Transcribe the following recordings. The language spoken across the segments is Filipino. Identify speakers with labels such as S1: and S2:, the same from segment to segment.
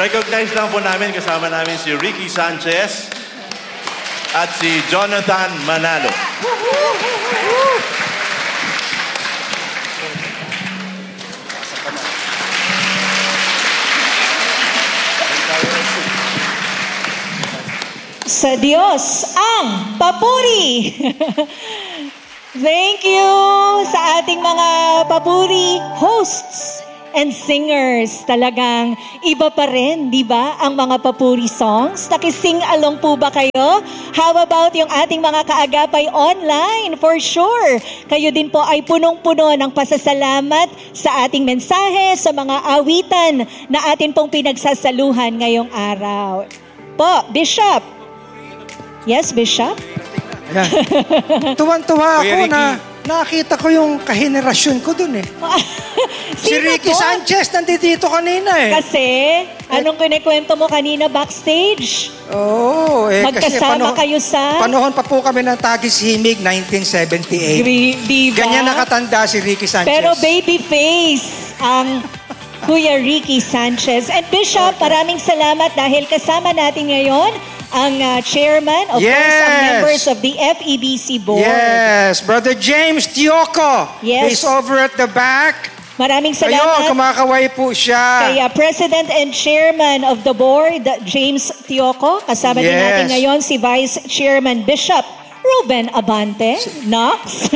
S1: recognize lang po namin, kasama namin si Ricky Sanchez at si Jonathan Manalo.
S2: Sa Diyos ang papuri! Thank you sa ating mga papuri hosts and singers. Talagang iba pa rin, di ba? Ang mga papuri songs. Nakising along po ba kayo? How about yung ating mga kaagapay online? For sure. Kayo din po ay punong-puno ng pasasalamat sa ating mensahe, sa mga awitan na atin pong pinagsasaluhan ngayong araw. Po, Bishop. Yes, Bishop?
S3: Ayan. Tuwan-tuwa ako na nakita ko yung kahenerasyon ko dun eh. Si Ricky Sanchez nandito kanina eh.
S2: Kasi, anong kinikwento mo kanina backstage?
S3: Oo.
S2: Magkasama kayo sa...
S3: Panahon pa po kami ng Tagis Himig, 1978.
S2: Diba?
S3: Ganyan nakatanda si Ricky Sanchez.
S2: Pero baby face ang Kuya Ricky Sanchez. And Bishop, maraming salamat dahil kasama natin ngayon ang chairman, of course, ang members of the FEBC board.
S3: Yes, Brother James Tioco.
S2: Yes.
S3: He's over at the back.
S2: Maraming salamat.
S3: Ayun, kumakaway po siya.
S2: Kaya President and Chairman of the Board, James Tioco. Kasama din natin ngayon si Vice Chairman Bishop Ruben Abante, Knox.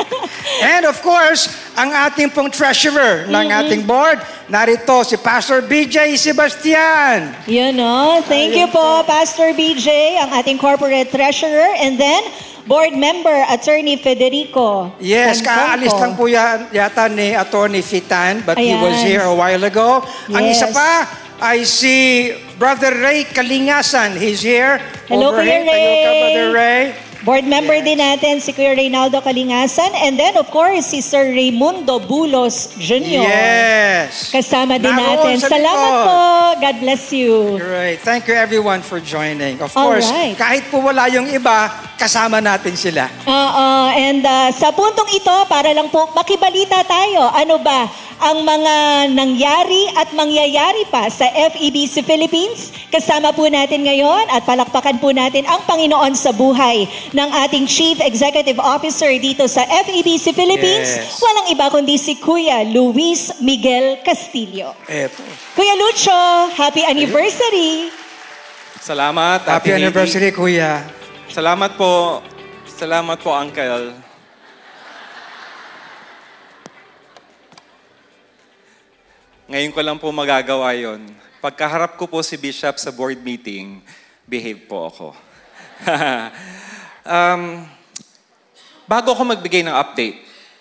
S3: And of course, ang ating pong treasurer ng ating board, narito si Pastor BJ Sebastian.
S2: Thank you po, Pastor BJ, ang ating corporate treasurer. And then, board member, Attorney Federico.
S3: Yes, kaalis lang po yata ni Attorney Fitan, but he was here a while ago. Ang isa pa ay si Brother Ray Kalingasan. He's here.
S2: Hello, Kuya Ray.
S3: Tayo ka, Brother Ray.
S2: Board member din natin si Kuya Reynaldo Kalingasan. And then, of course, si Sir Raimundo Bulos Jr.
S3: Yes.
S2: Kasama din natin. Salamat po. God bless you.
S3: Great. Thank you everyone for joining. Of course, kahit po wala yung iba, kasama natin sila.
S2: And sa puntong ito, para lang po makibalita tayo. Ano ba ang mga nangyari at mangyayari pa sa FEBC Philippines? Kasama po natin ngayon at palakpakan po natin ang Panginoon sa buhay ng ating Chief Executive Officer dito sa FEBC Philippines. Walang iba kundi si Kuya Luis Miguel Castillo. Kuya Lucho, happy anniversary!
S4: Salamat.
S3: Happy anniversary, Kuya.
S4: Salamat po. Salamat po, Uncle. Ngayon ko lang po magagawa yon. Pagkaharap ko po si Bishop sa board meeting, behave po ako. Bago ako magbigay ng update,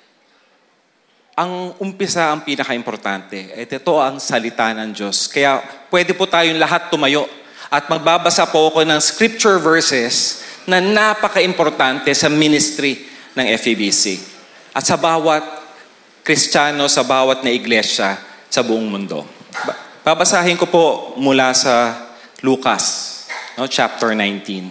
S4: ang umpisa ang pinaka-importante. Ito ang salita ng Diyos. Kaya pwede po tayong lahat tumayo at magbabasa po ako ng scripture verses na napaka-importante sa ministry ng FEBC. At sa bawat Kristiyano, sa bawat na iglesia sa buong mundo. Babasahin ko po mula sa Lucas, chapter 19.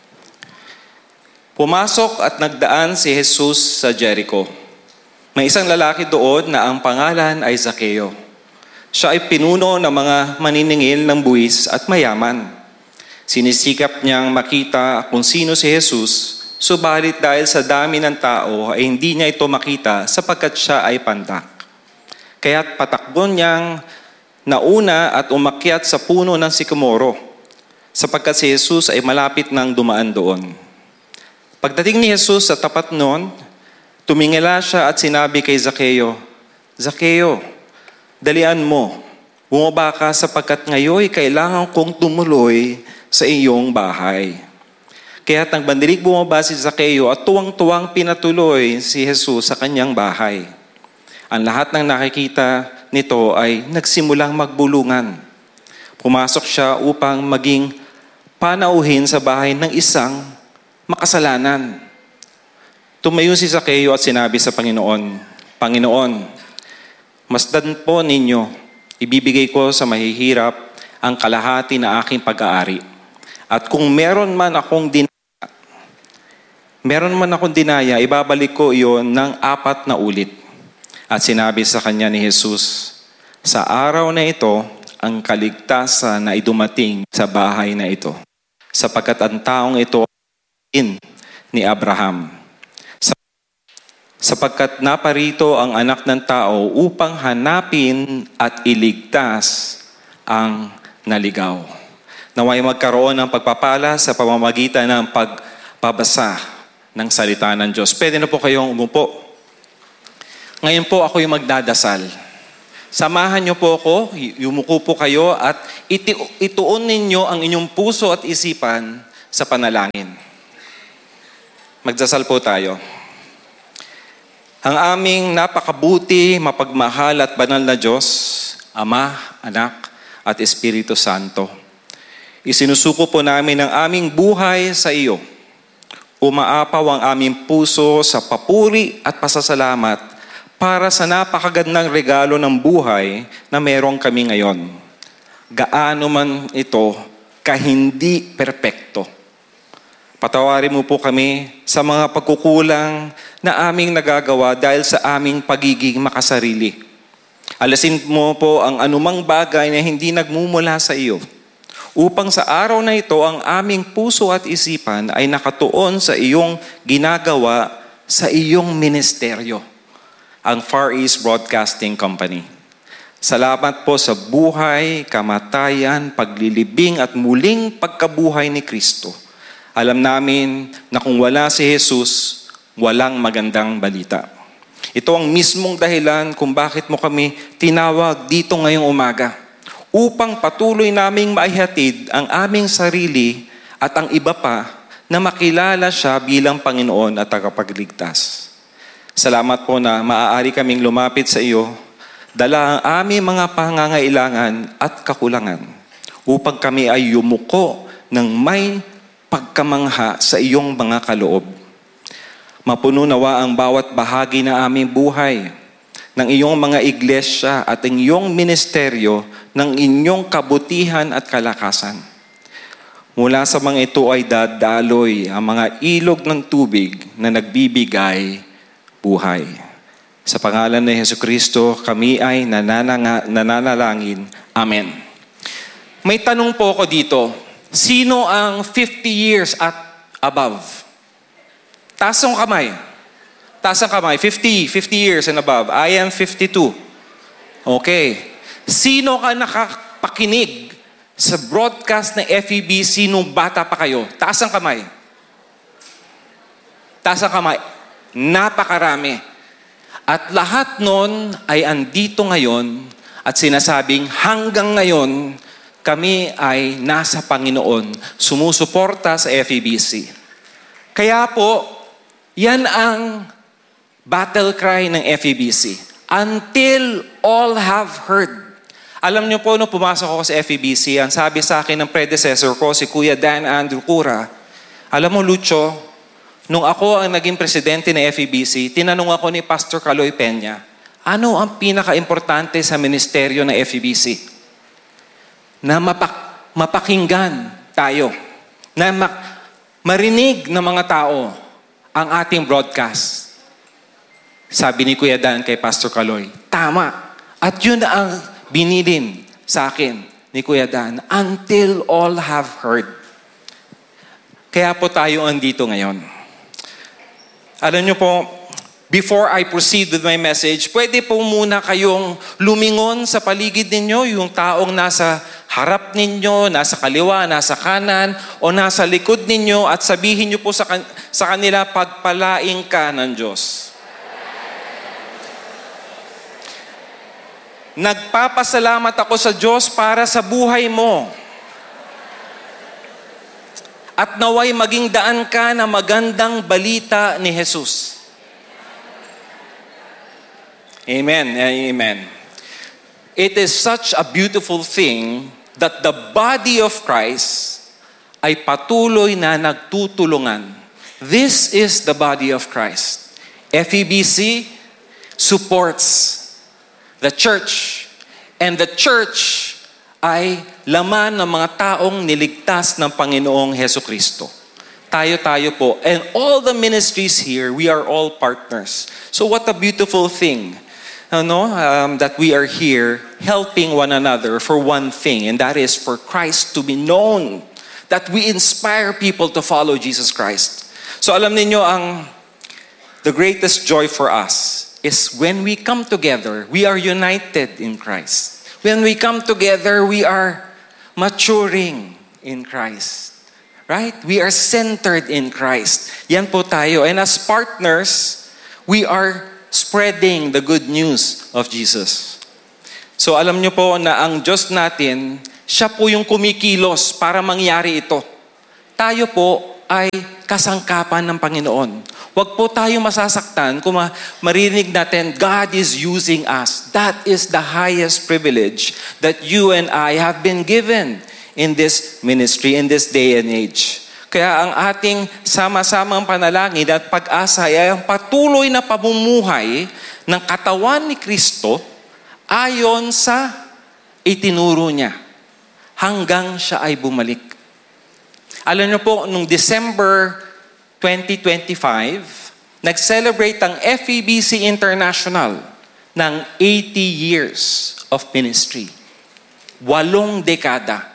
S4: Pumasok at nagdaan si Jesus sa Jericho. May isang lalaki doon na ang pangalan ay Zaccheo. Siya ay pinuno ng mga maniningil ng buwis at mayaman. Sinisikap niyang makita kung sino si Jesus, subalit dahil sa dami ng tao ay hindi niya ito makita sapagkat siya ay pandak. Kaya't patakbo niyang nauna at umakyat sa puno ng sikomoro, sapagkat si Jesus ay malapit nang dumaan doon. Pagdating ni Jesus sa tapat noon, tumingala siya at sinabi kay Zaccheo, Zaccheo, dalian mo, bumaba ka sapagkat ngayon kailangan kong tumuloy sa iyong bahay. Kaya't nagbandilig bumaba si Zaccheo at tuwang-tuwang pinatuloy si Jesus sa kanyang bahay. Ang lahat ng nakikita nito ay nagsimulang magbulungan. Pumasok siya upang maging panauhin sa bahay ng isang makasalanan. Tumayo si Zaccheo at sinabi sa Panginoon, Panginoon, masdan po ninyo, ibibigay ko sa mahihirap ang kalahati na aking pag-aari. At kung meron man akong dinaya, ibabalik ko iyon ng 4 na ulit. At sinabi sa kanya ni Jesus, sa araw na ito, ang kaligtasan na idumating sa bahay na ito, sapagkat ang taong ito ni Abraham. Sapagkat naparito ang anak ng tao upang hanapin at iligtas ang naligaw. Naway magkaroon ng pagpapala sa pamamagitan ng pagbabasa ng salita ng Diyos. Pwede na po kayong umupo. Ngayon po ako yung magdadasal. Samahan niyo po ako, yumuko po kayo at ituon ninyo ang inyong puso at isipan sa panalangin. Magdasal po tayo. Ang aming napakabuti, mapagmahal at banal na Diyos, Ama, Anak, at Espiritu Santo. Isinusuko po namin ang aming buhay sa iyo. Umaapaw ang aming puso sa papuri at pasasalamat para sa napakagandang regalo ng buhay na meron kami ngayon. Gaano man ito kahindi perpekto. Patawarin mo po kami sa mga pagkukulang na aming nagagawa dahil sa aming pagiging makasarili. Alasin mo po ang anumang bagay na hindi nagmumula sa iyo, upang sa araw na ito ang aming puso at isipan ay nakatuon sa iyong ginagawa sa iyong ministeryo, ang Far East Broadcasting Company. Salamat po sa buhay, kamatayan, paglilibing at muling pagkabuhay ni Kristo. Alam namin na kung wala si Jesus, walang magandang balita. Ito ang mismong dahilan kung bakit mo kami tinawag dito ngayong umaga, upang patuloy naming maihatid ang aming sarili at ang iba pa na makilala siya bilang Panginoon at tagapagligtas. Salamat po na maaari kaming lumapit sa iyo, dala ang aming mga pangangailangan at kakulangan, upang kami ay yumuko ng may pagkamangha sa iyong mga kaloob. Mapuno nawa ang bawat bahagi na aming buhay ng iyong mga iglesia at ang iyong ministeryo ng inyong kabutihan at kalakasan. Mula sa mga ito ay dadaloy ang mga ilog ng tubig na nagbibigay buhay. Sa pangalan ni Jesucristo, kami ay nananalangin. Amen. May tanong po ako dito. Sino ang 50 years at above? Taas ang kamay. Taas ang kamay. 50 years and above. I am 52. Okay. Sino ka nakapakinig sa broadcast ng FEBC nung bata pa kayo? Taas ang kamay. Taas ang kamay. Napakarami. At lahat nun ay andito ngayon at sinasabing hanggang ngayon, kami ay nasa Panginoon, sumusuporta sa FEBC. Kaya po, yan ang battle cry ng FEBC. Until all have heard. Alam niyo po, nung pumasok ako sa FEBC, ang sabi sa akin ng predecessor ko, si Kuya Dan Andrew Cura, alam mo, Lucho, nung ako ang naging presidente ng FEBC, tinanong ako ni Pastor Caloy Peña, ano ang pinaka-importante sa ministeryo ng FEBC? Na mapakinggan tayo, na marinig ng mga tao ang ating broadcast. Sabi ni Kuya Dan kay Pastor Caloy, tama. At yun ang binilin sa akin ni Kuya Dan, until all have heard. Kaya po tayo andito ngayon. Alam niyo po, before I proceed with my message, pwede po muna kayong lumingon sa paligid ninyo, yung taong nasa harap ninyo, nasa kaliwa, nasa kanan, o nasa likod ninyo at sabihin niyo po sa kanila, pagpalain ka ng Diyos. Nagpapasalamat ako sa Diyos para sa buhay mo. At naway maging daan ka na magandang balita ni Jesus. Amen. Amen. It is such a beautiful thing that the body of Christ ay patuloy na nagtutulungan. This is the body of Christ. FEBC supports the church, and the church ay laman ng mga taong niligtas ng Panginoong Hesukristo. Tayo po. And all the ministries here, we are all partners. So what a beautiful thing that we are here helping one another for one thing, and that is for Christ to be known, that we inspire people to follow Jesus Christ. So alam niyo, the greatest joy for us is when we come together, we are united in Christ. When we come together, we are maturing in Christ. Right? We are centered in Christ. Yan po tayo. And as partners, we are spreading the good news of Jesus. So alam niyo po na ang Diyos natin, siya po yung kumikilos para mangyari ito. Tayo po ay kasangkapan ng Panginoon. Huwag po tayo masasaktan kung marinig natin, God is using us. That is the highest privilege that you and I have been given in this ministry, in this day and age. Kaya ang ating sama-samang panalangin at pag-asa ay ang patuloy na pamumuhay ng katawan ni Kristo ayon sa itinuro niya hanggang siya ay bumalik. Alam niyo po, noong December 2025, nag-celebrate ang FEBC International ng 80 years of ministry. 8 dekada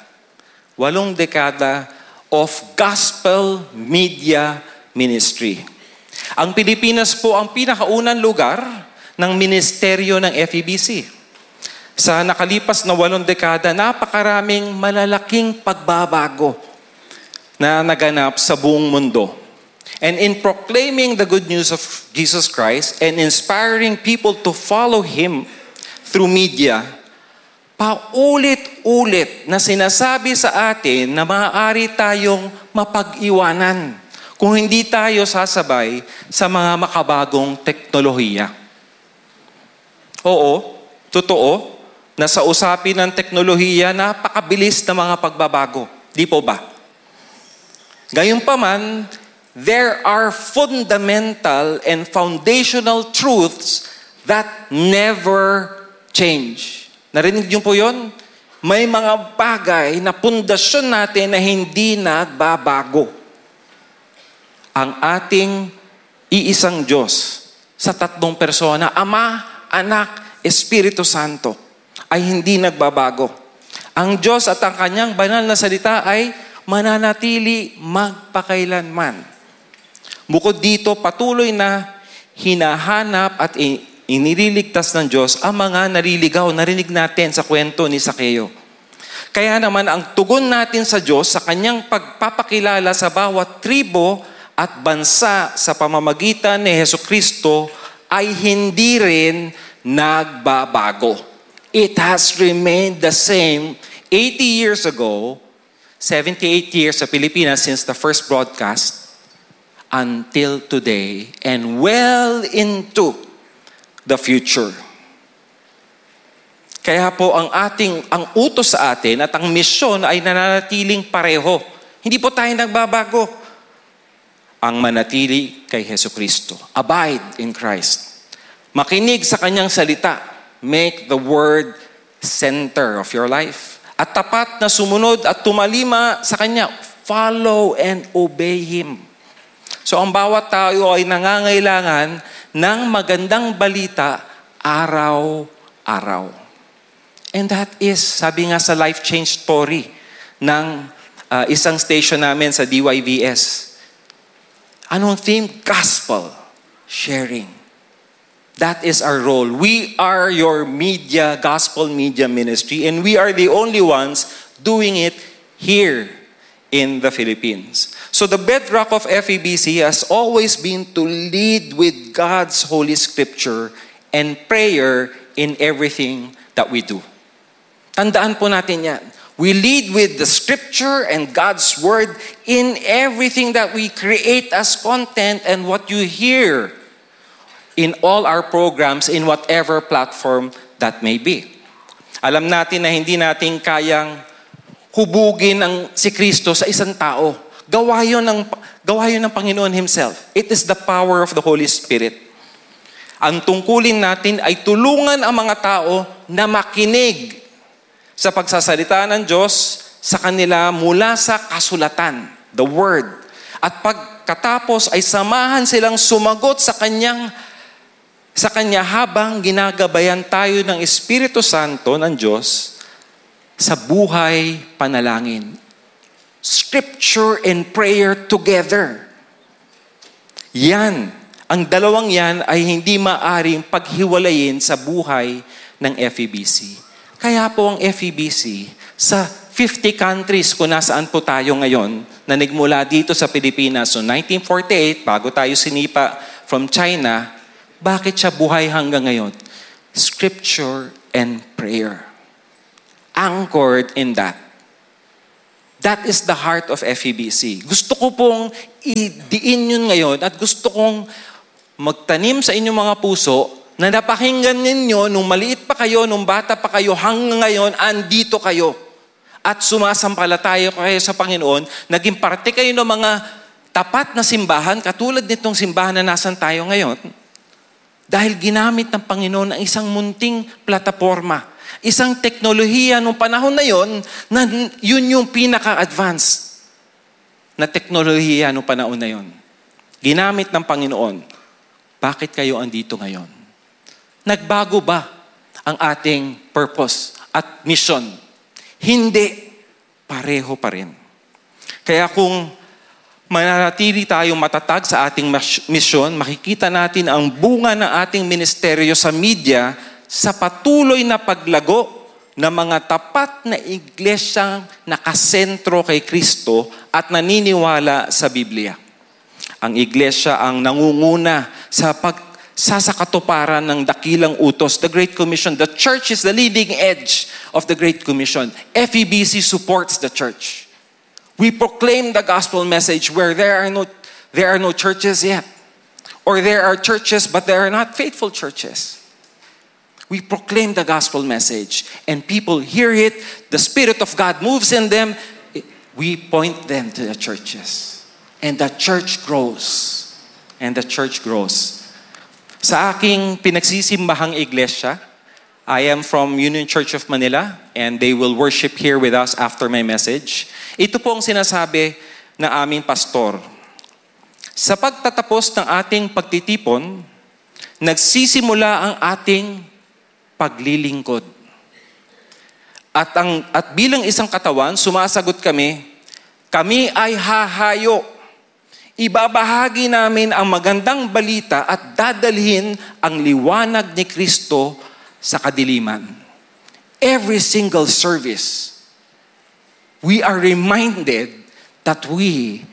S4: of gospel media ministry. Ang Pilipinas po ang pinakaunang lugar ng ministeryo ng FEBC. Sa nakalipas na 8 dekada, napakaraming malalaking pagbabago na naganap sa buong mundo. And in proclaiming the good news of Jesus Christ and inspiring people to follow Him through media, paulit-ulit na sinasabi sa atin na maaari tayong mapag-iwanan kung hindi tayo sasabay sa mga makabagong teknolohiya. Oo, totoo, na sa usapin ng teknolohiya, napakabilis na mga pagbabago. Di po ba? Gayunpaman, there are fundamental and foundational truths that never change. Narinig niyo po yun? May mga bagay na pundasyon natin na hindi nagbabago. Ang ating iisang Diyos sa 3 persona, Ama, Anak, Espiritu Santo, ay hindi nagbabago. Ang Diyos at ang kanyang banal na salita ay mananatili magpakailanman. Bukod dito, patuloy na hinahanap at inililigtas ng Diyos ang mga naliligaw. Narinig natin sa kwento ni Sakeo. Kaya naman ang tugon natin sa Diyos sa kanyang pagpapakilala sa bawat tribo at bansa sa pamamagitan ni Hesukristo ay hindi rin nagbabago. It has remained the same 80 years ago, 78 years sa Pilipinas since the first broadcast, until today and well into the future. Kaya po ang utos sa atin at ang misyon ay nananatiling pareho. Hindi po tayo nagbabago. Ang manatili kay Hesukristo. Abide in Christ. Makinig sa kanyang salita. Make the word center of your life. At tapat na sumunod at tumalima sa kanya. Follow and obey Him. So ang bawat tao ay nangangailangan ng magandang balita araw-araw. And that is, sabi nga sa life change story ng isang station namin sa DYVS. Anong theme? Gospel sharing. That is our role. We are your media, gospel media ministry, and we are the only ones doing it here in the Philippines. So the bedrock of FEBC has always been to lead with God's Holy Scripture and prayer in everything that we do. Tandaan po natin yan. We lead with the Scripture and God's Word in everything that we create as content and what you hear in all our programs, in whatever platform that may be. Alam natin na hindi natin kayang hubugin si Kristo sa isang tao. Gawa yun ng Panginoon Himself. It is the power of the Holy Spirit. Ang tungkulin natin ay tulungan ang mga tao na makinig sa pagsasalita ng Diyos sa kanila mula sa kasulatan, the Word. At pagkatapos ay samahan silang sumagot sa Kanyang sa Kanya habang ginagabayan tayo ng Espiritu Santo ng Diyos sa buhay panalangin. Scripture and prayer together. Yan. Ang dalawang yan ay hindi maaring paghiwalayin sa buhay ng FEBC. Kaya po ang FEBC sa 50 countries kung nasaan po tayo ngayon na nagmula dito sa Pilipinas. So 1948, bago tayo sinipa from China, bakit siya buhay hanggang ngayon? Scripture and prayer. Anchored in that. That is the heart of FEBC. Gusto ko pong idiin yun ngayon at gusto kong magtanim sa inyong mga puso na napakinggan ninyo nung maliit pa kayo, nung bata pa kayo, hanggang ngayon, andito kayo. At sumasampalataya kayo sa Panginoon, naging parte kayo ng mga tapat na simbahan, katulad nitong simbahan na nasan tayo ngayon, dahil ginamit ng Panginoon ang isang munting plataforma, isang teknolohiya nung panahon na yon, na yun yung pinaka-advanced na teknolohiya nung panahon na yon. Ginamit ng Panginoon. Bakit kayo andito ngayon? Nagbago ba ang ating purpose at mission? Hindi. Pareho pa rin. Kaya kung mananatili tayong matatag sa ating mission, makikita natin ang bunga ng ating ministeryo sa media sa patuloy na paglago ng mga tapat na iglesyang nakasentro kay Kristo at naniniwala sa Biblia. Ang iglesia ang nangunguna sa pagsasakatuparan ng dakilang utos, the Great Commission. The church is the leading edge of the Great Commission. FEBC supports the church. We proclaim the gospel message where there are no churches yet. Or there are churches but they are not faithful churches. We proclaim the gospel message and people hear it, the Spirit of God moves in them, we point them to the churches. And the church grows. And the church grows. Sa aking pinagsisimbahang iglesia, I am from Union Church of Manila and they will worship here with us after my message. Ito po ang sinasabi ng aming pastor. Sa pagtatapos ng ating pagtitipon, nagsisimula ang ating paglilingkod. At bilang isang katawan, sumasagot kami ay hahayo. Ibabahagi namin ang magandang balita at dadalhin ang liwanag ni Kristo sa kadiliman. Every single service, we are reminded that we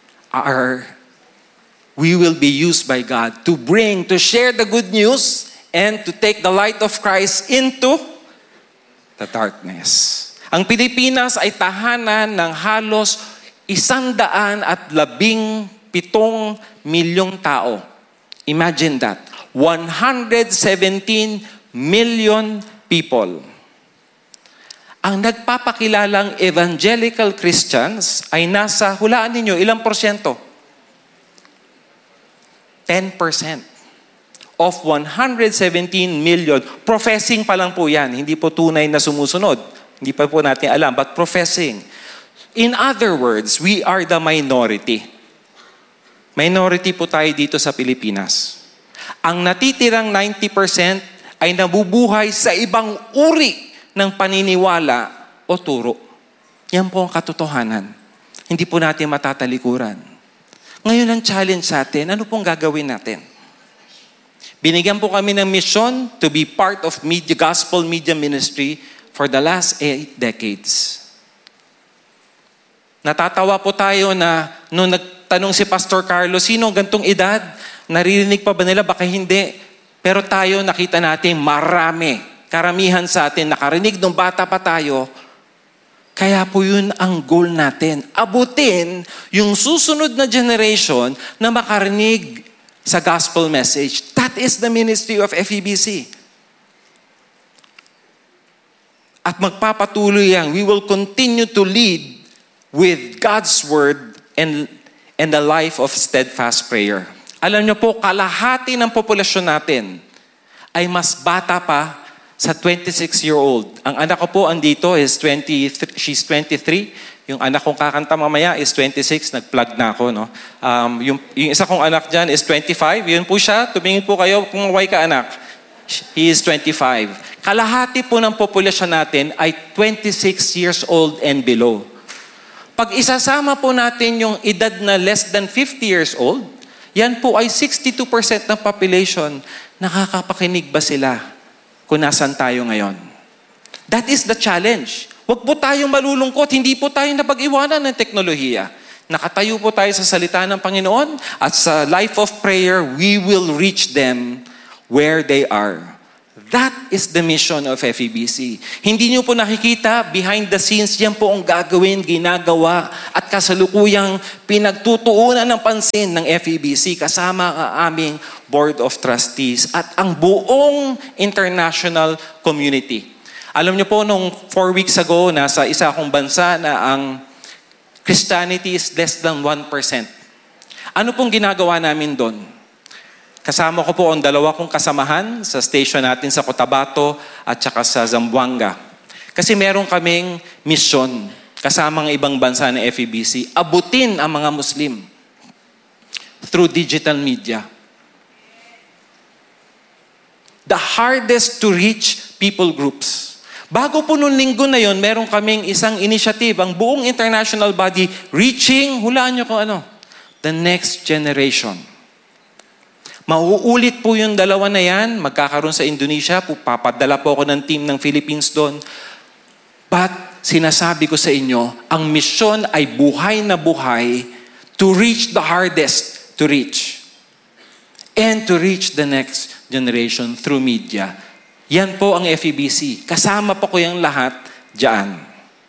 S4: will be used by God to share the good news and to take the light of Christ into the darkness. Ang Pilipinas ay tahanan ng halos 117 milyong tao. Imagine that. 117 million people. Ang nagpapakilalang evangelical Christians ay nasa, hulaan ninyo, ilang porsyento? 10% of 117 million. Professing pa lang po yan. Hindi po tunay na sumusunod. Hindi pa po natin alam, but professing. In other words, we are the minority. Minority po tayo dito sa Pilipinas. Ang natitirang 90% ay nabubuhay sa ibang uri ng paniniwala o turo. Yan po ang katotohanan. Hindi po natin matatalikuran. Ngayon ang challenge sa atin, ano pong gagawin natin? Binigyan po kami ng mission to be part of gospel media ministry for the last 8 decades. Natatawa po tayo na nung nagtanong si Pastor Carlos, sino gantong edad? Naririnig pa ba nila? Baka hindi. Pero tayo nakita natin marami. Karamihan sa atin nakarinig nung bata pa tayo. Kaya po yun ang goal natin. Abutin yung susunod na generation na makarinig sa gospel message. That is the ministry of FEBC. At magpapatuloy yan. We will continue to lead with God's word and the life of steadfast prayer. Alam niyo po, kalahati ng populasyon natin ay mas bata pa sa 26-year-old. Ang anak ko po andito is 23, she's 23. Yung anak kong kakanta mamaya is 26. Nag-plug na ako, no? Yung isa kong anak dyan is 25. Yun po siya. Tumingin po kayo kung maway ka, anak. He is 25. Kalahati po ng populasyon natin ay 26 years old and below. Pag isasama po natin yung edad na less than 50 years old, yan po ay 62% ng population. Nakakapakinig ba sila kung nasan tayo ngayon? That is the challenge. Huwag po tayong malulungkot. Hindi po tayo napag-iwanan ng teknolohiya. Nakatayo po tayo sa salita ng Panginoon at sa life of prayer, we will reach them where they are. That is the mission of FEBC. Hindi niyo po nakikita, behind the scenes, yan po ang gagawin, ginagawa, at kasalukuyang pinagtutuunan ng pansin ng FEBC kasama ang aming Board of Trustees at ang buong international community. Alam niyo po, nung 4 weeks ago, nasa isa akong bansa na ang Christianity is less than 1%. Ano pong ginagawa namin doon? Kasama ko po ang dalawa kong kasamahan sa station natin sa Cotabato at saka sa Zamboanga. Kasi meron kaming mission kasama ng ibang bansa ng FEBC, abutin ang mga Muslim through digital media. The hardest to reach people groups. Bago po nung linggo na yon, meron kaming isang initiative, ang buong international body, reaching, hulaan nyo kung ano, the next generation. Mauulit po yung dalawa na yan, magkakaroon sa Indonesia, papadala po ako ng team ng Philippines doon. But sinasabi ko sa inyo, ang misyon ay buhay na buhay to reach the hardest to reach. And to reach the next generation through media. Yan po ang FEBC. Kasama po ko yung lahat dyan.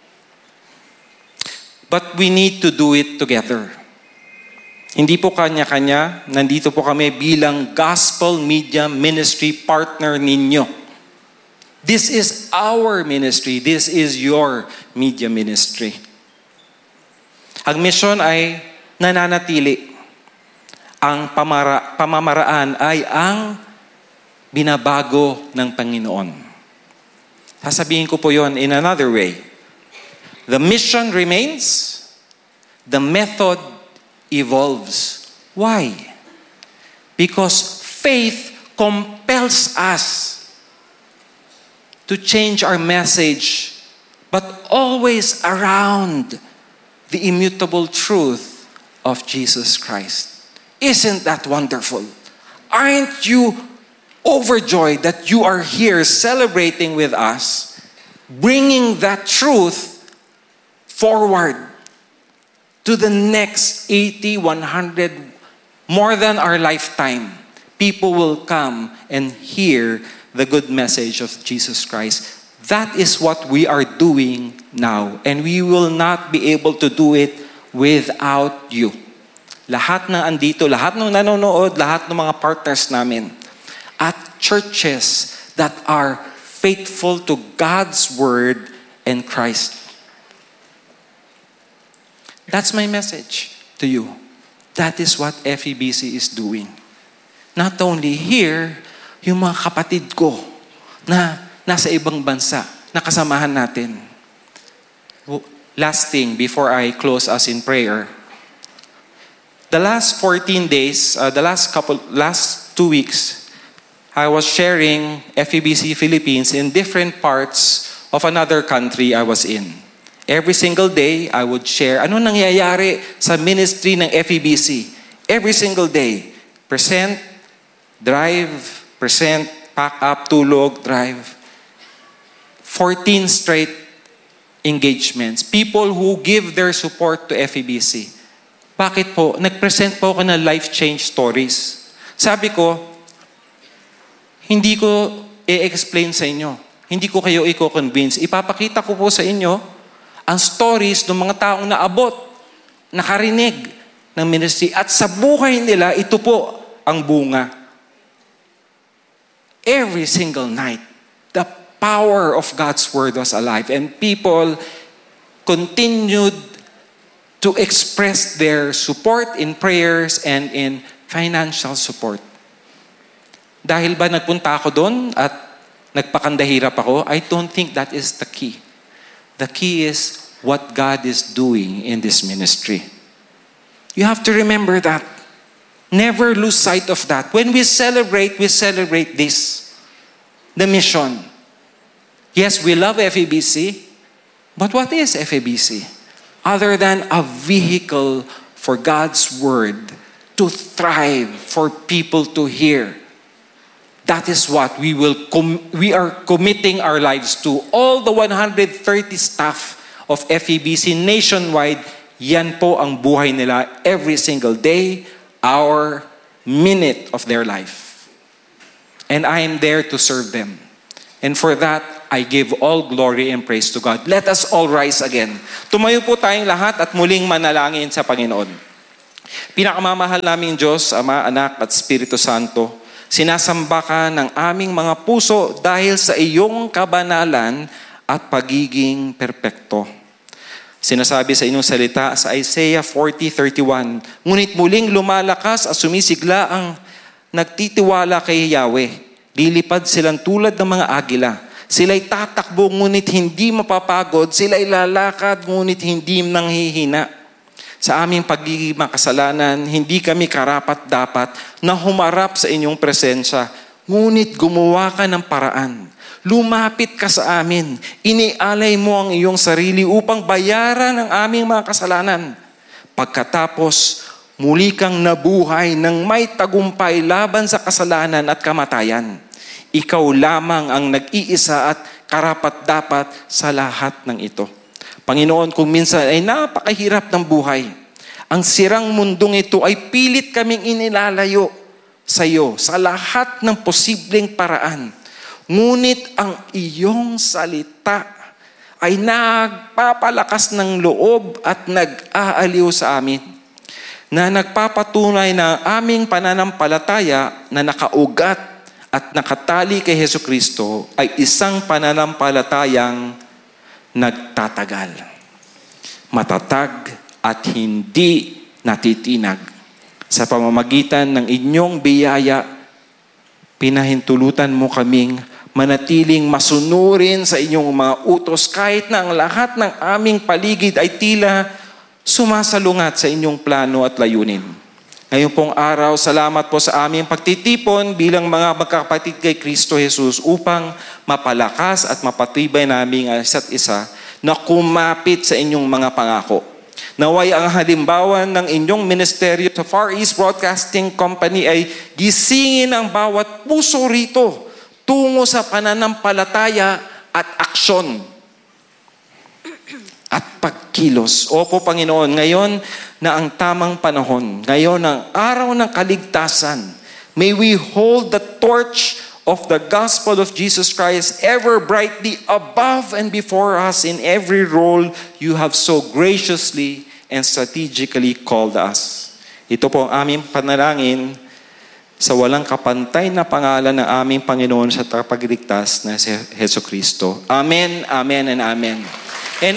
S4: But we need to do it together. Hindi po kanya-kanya, nandito po kami bilang gospel media ministry partner ninyo. This is our ministry. This is your media ministry. Ang misyon ay nananatili. Ang pamamaraan ay ang binabago ng Panginoon. Sasabihin ko po yon in another way. The mission remains, the method evolves. Why? Because faith compels us to change our message, but always around the immutable truth of Jesus Christ. Isn't that wonderful? Aren't you overjoyed that you are here celebrating with us, bringing that truth forward to the next 80, 100, more than our lifetime? People will come and hear the good message of Jesus Christ. That is what we are doing now. And we will not be able to do it without you. Lahat ng andito, lahat ng nanonood, lahat ng mga partners namin. At churches that are faithful to God's Word and Christ. That's my message to you. That is what FEBC is doing. Not only here, yung mga kapatid ko na nasa ibang bansa, na kasamahan natin. Last thing, before I close us in prayer, the last 14 days, last 2 weeks, I was sharing FEBC Philippines in different parts of another country I was in. Every single day, I would share ano nangyayari sa ministry ng FEBC. Every single day. Present, drive, present, pack up, tulog, drive. 14 straight engagements. People who give their support to FEBC. Bakit po? Nag-present po ako ng life change stories. Sabi ko, hindi ko i-explain sa inyo. Hindi ko kayo i-convince. Ipapakita ko po sa inyo ang stories ng mga taong naabot, nakarinig ng ministry. At sa buhay nila, ito po ang bunga. Every single night, the power of God's Word was alive. And people continued to express their support in prayers and in financial support. Dahil ba nagpunta ako doon at nagpakandahirap ako, I don't think that is the key. The key is what God is doing in this ministry. You have to remember that. Never lose sight of that. When we celebrate this. The mission. Yes, we love FEBC, but what is FEBC? Other than a vehicle for God's Word to thrive, for people to hear. That is what we are committing our lives to. All the 130 staff of FEBC nationwide, yan po ang buhay nila every single day, hour, minute of their life. And I am there to serve them. And for that, I give all glory and praise to God. Let us all rise again. Tumayo po tayong lahat at muling manalangin sa Panginoon. Pinakamamahal naming Diyos, Ama, Anak at Espiritu Santo, sinasamba ka ng aming mga puso dahil sa iyong kabanalan at pagiging perpekto. Sinasabi sa inyong salita sa Isaiah 40:31, ngunit muling lumalakas at sumisigla ang nagtitiwala kay Yahweh. Lilipad silang tulad ng mga agila. Sila'y tatakbo ngunit hindi mapapagod. Sila'y lalakad ngunit hindi nanghihina. Sa aming pagiging makasalanan, hindi kami karapat-dapat na humarap sa inyong presensya. Ngunit gumawa ka ng paraan. Lumapit ka sa amin. Inialay mo ang iyong sarili upang bayaran ang aming mga kasalanan. Pagkatapos, muli kang nabuhay ng may tagumpay laban sa kasalanan at kamatayan. Ikaw lamang ang nag-iisa at karapat-dapat sa lahat ng ito. Panginoon, kung minsan ay napakahirap ng buhay, ang sirang mundong ito ay pilit kaming inilalayo sa iyo sa lahat ng posibleng paraan. Ngunit ang iyong salita ay nagpapalakas ng loob at nag-aaliw sa amin, na nagpapatunay na aming pananampalataya na nakaugat at nakatali kay Hesukristo ay isang pananampalatayang nagtatagal, matatag at hindi natitinag. Sa pamamagitan ng inyong biyaya, pinahintulutan mo kaming manatiling masunurin sa inyong mga utos kahit na ang lahat ng aming paligid ay tila sumasalungat sa inyong plano at layunin. Ngayon pong araw, salamat po sa aming pagtitipon bilang mga magkakapatid kay Kristo Jesus upang mapalakas at mapatibay namin ang isa't isa na kumapit sa inyong mga pangako. Naway ang halimbawa ng inyong ministeryo sa Far East Broadcasting Company ay gisingin ang bawat puso rito tungo sa pananampalataya at aksyon at pagkilos. Opo, Panginoon, ngayon na ang tamang panahon, ngayon ang araw ng kaligtasan, may we hold the torch of the gospel of Jesus Christ ever brightly above and before us in every role you have so graciously and strategically called us. Ito po ang aming panalangin sa walang kapantay na pangalan ng aming Panginoon sa tagapagligtas na si Hesukristo. Amen, amen, and amen.